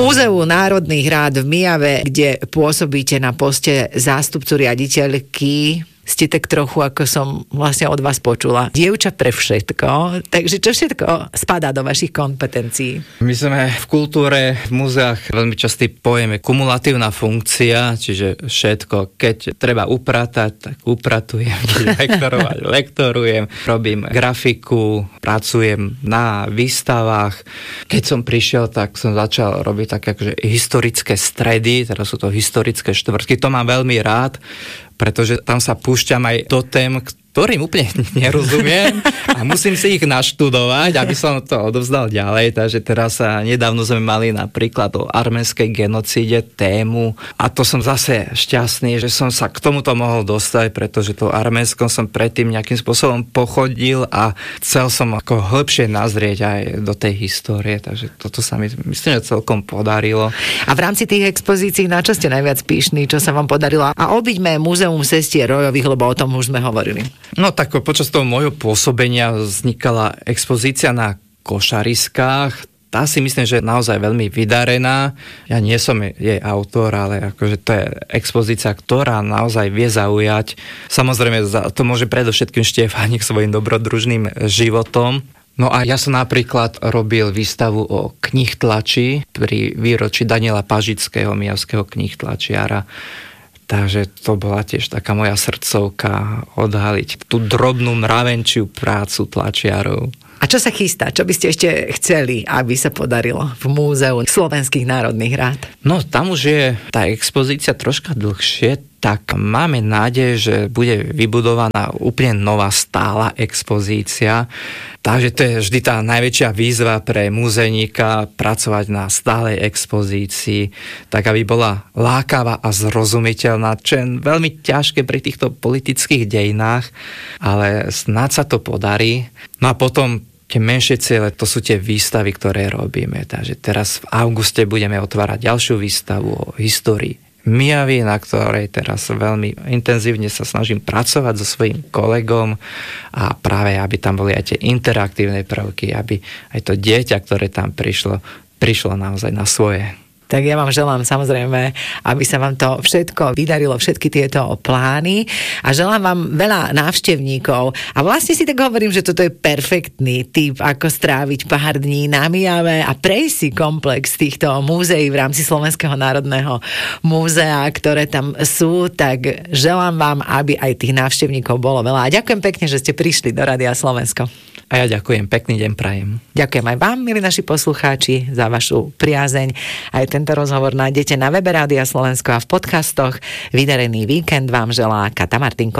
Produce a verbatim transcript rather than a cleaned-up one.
Múzeu národných rád v Myjave, kde pôsobíte na poste zástupcu riaditeľky, ste tak trochu, ako som vlastne od vás počula, dievča pre všetko. Takže čo všetko spadá do vašich kompetencií? My sme v kultúre, v múzeách veľmi častý pojem je kumulatívna funkcia, čiže všetko. Keď treba upratať, tak upratujem, keď lektorovať, lektorujem, robím grafiku, pracujem na výstavách. Keď som prišiel, tak som začal robiť také akože historické stredy, teraz sú to historické štvrtky, to mám veľmi rád, pretože tam sa púšťam aj do tém, ktorým úplne nerozumiem a musím si ich naštudovať, aby som to odovzdal ďalej. Takže teraz sa nedávno sme mali napríklad o arménskej genocíde tému a to som zase šťastný, že som sa k tomuto mohol dostať, pretože to arménskom som predtým nejakým spôsobom pochodil a chcel som ako hĺbšie nazrieť aj do tej histórie, takže toto sa mi myslím, že celkom podarilo. A v rámci tých expozícií na čo ste najviac pyšní, čo sa vám podarilo? A obiďme Múzeum sestier Rojových, lebo o tom už sme hovorili. No tak počas toho môjho pôsobenia vznikala expozícia na košariskách. Tá si myslím, že je naozaj veľmi vydarená. Ja nie som jej autor, ale akože to je expozícia, ktorá naozaj vie zaujať. Samozrejme, to môže predovšetkým Štefánik svojim dobrodružným životom. No a ja som napríklad robil výstavu o knihtlači pri výročí Daniela Pažického, myjavského knihtlačiara. Takže to bola tiež taká moja srdcovka odhaliť tú drobnú mravenčiu prácu tlačiarov. A čo sa chystá? Čo by ste ešte chceli, aby sa podarilo v Múzeu slovenských národných rád? No tam už je tá expozícia troška dlhšie, tak máme nádej, že bude vybudovaná úplne nová stála expozícia. Takže to je vždy tá najväčšia výzva pre múzeníka pracovať na stálej expozícii, tak aby bola lákavá a zrozumiteľná, čo je veľmi ťažké pri týchto politických dejinách, ale snáď sa to podarí. No a potom tie menšie ciele, to sú tie výstavy, ktoré robíme. Takže teraz v auguste budeme otvárať ďalšiu výstavu o histórii Myjavy, na ktorej teraz veľmi intenzívne sa snažím pracovať so svojím kolegom a práve, aby tam boli aj tie interaktívne prvky, aby aj to dieťa, ktoré tam prišlo, prišlo naozaj na svoje. Tak ja vám želám samozrejme, aby sa vám to všetko vydarilo, všetky tieto plány a želám vám veľa návštevníkov. A vlastne si tak hovorím, že toto je perfektný tip, ako stráviť pár dní na Myjave a prejsť si komplex týchto múzeí v rámci Slovenského národného múzea, ktoré tam sú. Tak želám vám, aby aj tých návštevníkov bolo veľa. A ďakujem pekne, že ste prišli do Rádia Slovensko. A ja ďakujem, pekný deň prajem. Ďakujem aj vám, milí naši poslucháči, za vašu priazeň. Aj tento rozhovor nájdete na webe Rádia Slovensko a v podcastoch. Vydarený víkend vám želá Kata Martinko.